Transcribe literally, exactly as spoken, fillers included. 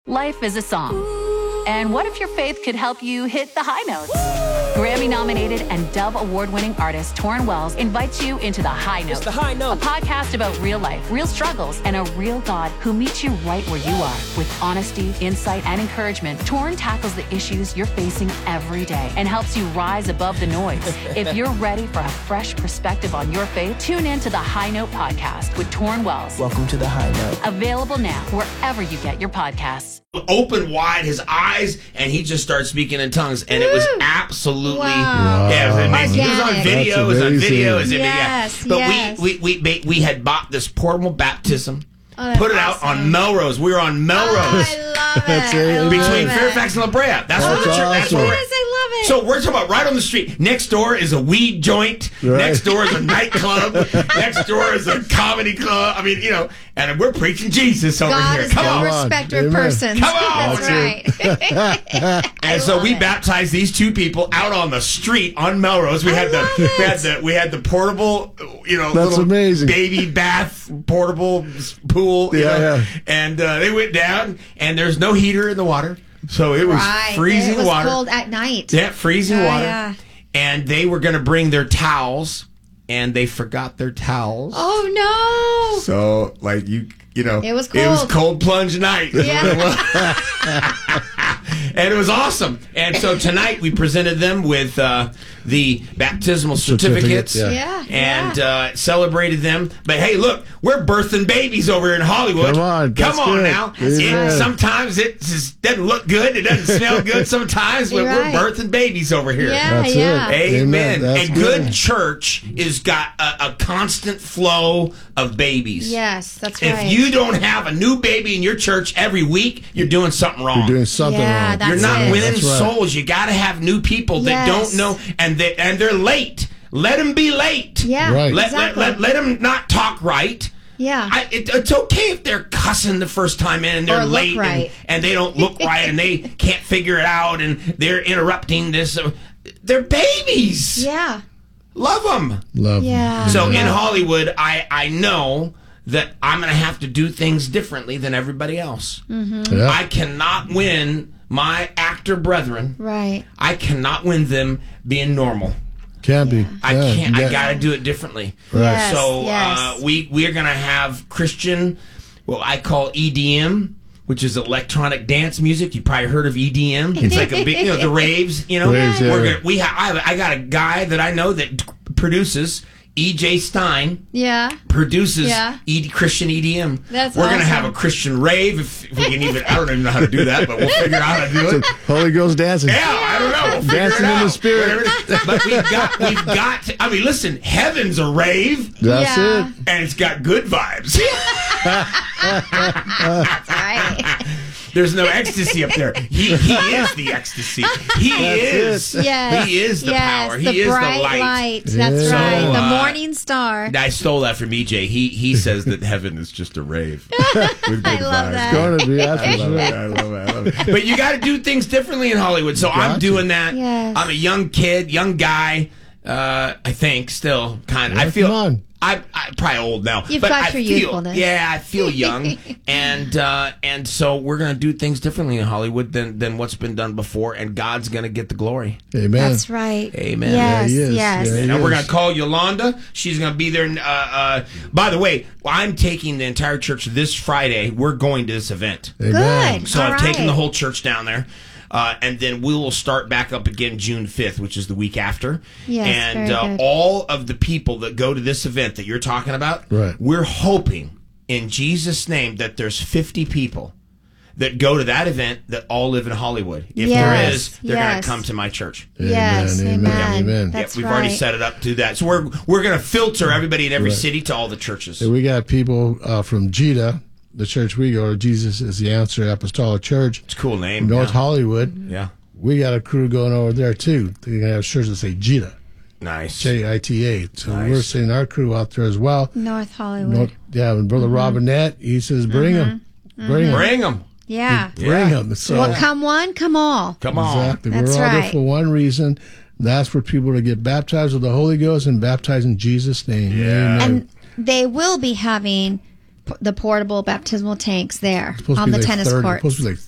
Life is a song. And what if your faith could help you hit the high notes? Grammy-nominated and Dove Award-winning artist Torrin Wells invites you into The High Note. It's The High Note. A podcast about real life, real struggles, and a real God who meets you right where you are. With honesty, insight, and encouragement, Torrin tackles the issues you're facing every day and helps you rise above the noise. If you're ready for a fresh perspective on your faith, tune in to The High Note podcast with Torrin Wells. Welcome to The High Note. Available now wherever you get your podcasts. Open wide his eyes, and he just started speaking in tongues, and it was absolutely Wow. yeah, it was amazing. It was on video. It was on video. It was in Yes, video. But yes. we, we we we had bought this portable baptism, Oh, that's put it out awesome. on Melrose. We were on Melrose Oh, I love That's it. it. I love between it. Fairfax and La Brea. That's, That's where the church. That's awesome. where Yes, we're- I love it. So we're talking about right on the street. Next door is a weed joint. Right. Next door is a nightclub. Next door is a comedy club. I mean, you know, and we're preaching Jesus over God here. is Come no on. respecter of Amen. persons. Come on. That's right. And so love we it. baptized these two people out on the street on Melrose. We I had the love we it. had the we had the portable, you know, That's little amazing. baby bath portable pool. You Yeah, know? yeah. And uh, they went down, and there's no heater in the water, so it was Right. freezing It was water. cold at night. Yeah, freezing Oh, water. yeah. And they were going to bring their towels, and they forgot their towels. Oh, no. So, like, you you know, It was It was cold. cold plunge night. Yeah. And it was awesome. And so tonight we presented them with uh, the baptismal certificates, Certificate, yeah. and yeah. uh, celebrated them. But hey, look, we're birthing babies over here in Hollywood. Come on, come that's on good. now. That's It- right. sometimes it just doesn't look good. It doesn't smell good sometimes, but You're right. we're birthing babies over here. Yeah, That's yeah. it. Amen. Amen. That's A good good. church is got a, a constant flow of babies. Yes, that's If right. you don't have a new baby in your church every week, you're doing something wrong. You're doing something Yeah, wrong. that's You're not it. winning That's right. souls. You got to have new people that Yes. don't know, and they and they're late. Let them be late. Yeah, Right. Let, exactly. let, let, let them not talk right. yeah. I, it, it's okay if they're cussing the first time in and they're Or look late right. and, and they don't look right and they can't figure it out and they're interrupting this. They're babies. yeah. Love them. Love. Yeah. So in Yeah. Hollywood, I, I know that I'm going to have to do things differently than everybody else. Yeah. I cannot win my actor brethren. Right. I cannot win them being normal. Can be. I Yeah, can't. I yeah. got to do it differently. Right. Yes, So yes. uh, we we're gonna have Christian, what I call E D M, which is electronic dance music. You probably heard of E D M. It's like a big, you know, the raves. You know, Raves, yeah, we're yeah. gonna we have. I, have I got a guy that I know that produces. E J Stein Yeah. produces Yeah. E D, Christian E D M. That's We're gonna awesome. have a Christian rave if, if we can even. I don't even know how to do that, but we'll figure out how to do it. Holy Ghost dancing. Yeah, I don't know. We'll figure Dancing it in out. the spirit. Whatever it is. But we've got, we've got. To, I mean, listen, heaven's a rave, That's Yeah. it. and it's got good vibes. That's right. There's no ecstasy up there. He he is the ecstasy. He is. it. Yes. He is the yes, power. He the is the bright light. That's Yeah. right. So, the uh, morning star. I stole that from E J. He he says that heaven is just a rave. With good I love vibes. that. Going to be. That's I for love it. sure. I love it. I love it. But you got to do things differently in Hollywood. So I'm got doing to. that. Yes. I'm a young kid, young guy. Uh, I think still kind of. Yeah, I feel. come on. I, I'm probably old now. You've but got I your feel, youthfulness. Yeah, I feel young, and uh, and so we're gonna do things differently in Hollywood than than what's been done before, and God's gonna get the glory. Amen. That's right. Amen. Yes, Yeah, he is. yes. Yeah, he Now we're is. gonna call Yolanda. She's gonna be there. Uh, uh, by the way, I'm taking the entire church this Friday. We're going to this event. Amen. Good. So All I've taken right. the whole church down there. Uh, and then we will start back up again June fifth, which is the week after. Yes, and very uh, good. all of the people that go to this event that you're talking about, Right. we're hoping in Jesus' name that there's fifty people that go to that event that all live in Hollywood. If there Yes, is, they're going yes. to come to my church. Yes, Amen, amen. amen, amen. That's Yep, we've right. already set it up to do that. So we're we're going to filter everybody in every Right. city to all the churches. And we got people uh, from Jeda, the church we go to. Jesus is the Answer Apostolic Church, It's a cool name. North yeah. Hollywood. Yeah. We got a crew going over there too. They're gonna have shirts that say Jeda, Nice. J I T A. So Nice. we're sending our crew out there as well. North Hollywood. North, yeah, and Brother Robinette, he says, "Bring them, bring them, Bring them. yeah. bring them." So Well, come one, come all. Come on. exactly, That's we're all there right. for one reason. That's for people to get baptized with the Holy Ghost and baptized in Jesus' name. Yeah. Amen. And they will be having p- the portable baptismal tanks there Supposed to on be the like tennis thirty, courts. Supposed to be like